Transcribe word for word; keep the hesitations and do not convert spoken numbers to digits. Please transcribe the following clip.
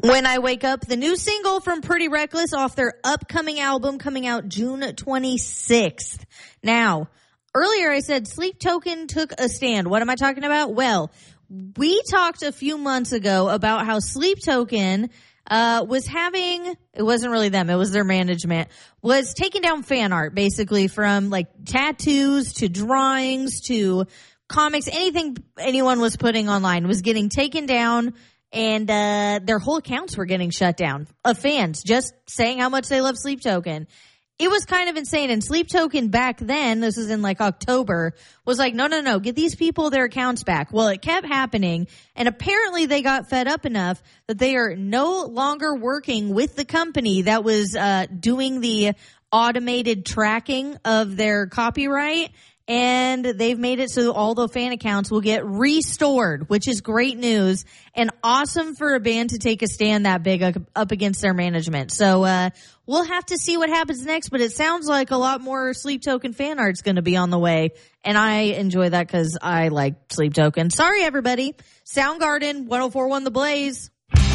When I Wake Up, the new single from Pretty Reckless off their upcoming album coming out June twenty-sixth. Now, earlier I said Sleep Token took a stand. What am I talking about? Well, we talked a few months ago about how Sleep Token uh was having, it wasn't really them, it was their management, was taking down fan art basically from like tattoos to drawings to comics, anything anyone was putting online was getting taken down. And uh their whole accounts were getting shut down of fans just saying how much they love Sleep Token. It was kind of insane. And Sleep Token back then, this was in like October, was like, no, no, no, get these people their accounts back. Well, it kept happening. And apparently they got fed up enough that they are no longer working with the company that was uh doing the automated tracking of their copyright. And they've made it so all the fan accounts will get restored, which is great news and awesome for a band to take a stand that big up against their management. So uh we'll have to see what happens next, but it sounds like a lot more Sleep Token fan art's going to be on the way. And I enjoy that because I like Sleep Token. Sorry, everybody. Soundgarden, one oh four point one The Blaze.